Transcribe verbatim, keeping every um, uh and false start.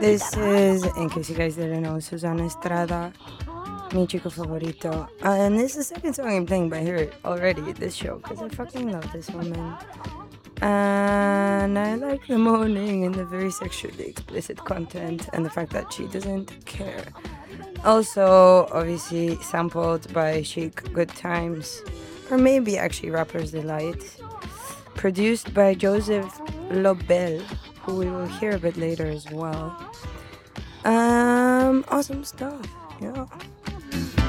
This is, in case you guys didn't know, Susana Estrada, mi chico favorito. Uh, and this is the second song I'm playing by her already, this show, because I fucking love this woman. And I like the moaning and the very sexually explicit content and the fact that she doesn't care. Also, obviously, sampled by Chic Good Times, or maybe actually Rapper's Delight. Produced by Joseph Lobel, who we will hear a bit later as well. Um, awesome stuff, yeah.